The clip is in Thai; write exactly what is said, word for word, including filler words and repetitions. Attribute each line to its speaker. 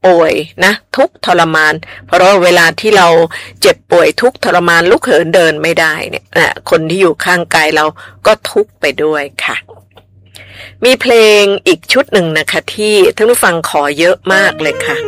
Speaker 1: ป่วยนะทุกข์ทรมานเพราะว่าเวลาที่เราเจ็บป่วยทุกข์ทรมานลุกเหินเดินไม่ได้เนี่ยนะคนที่อยู่ข้างกายเราก็ทุกข์ไปด้วยค่ะมีเพลงอีกชุดหนึ่งนะคะที่ท่านผู้ฟังขอเยอะมากเลยค่ะ